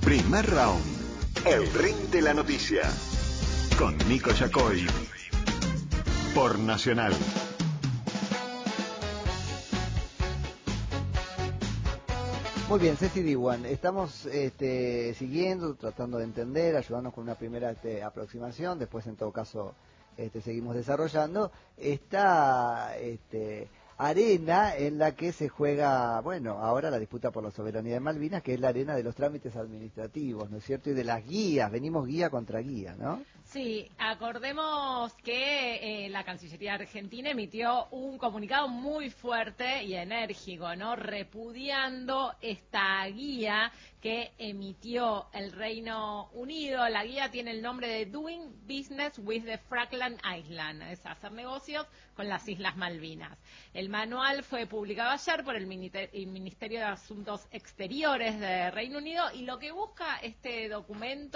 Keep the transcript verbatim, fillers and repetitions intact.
Primer round. El ring de la noticia. Con Nico Yacoy. Por Nacional. Muy bien, Ceci Diwan, estamos este, siguiendo, tratando de entender, ayudándonos con una primera este, aproximación, después en todo caso este, seguimos desarrollando esta este, arena en la que se juega, bueno, ahora la disputa por la soberanía de Malvinas, que es la arena de los trámites administrativos, ¿no es cierto? Y de las guías, venimos guía contra guía, ¿no? Sí, acordemos que eh, la Cancillería Argentina emitió un comunicado muy fuerte y enérgico, ¿no? Repudiando esta guía que emitió el Reino Unido. La guía tiene el nombre de Doing Business with the Falkland Islands, es hacer negocios con las Islas Malvinas. El manual fue publicado ayer por el Ministerio de Asuntos Exteriores de Reino Unido y lo que busca este documento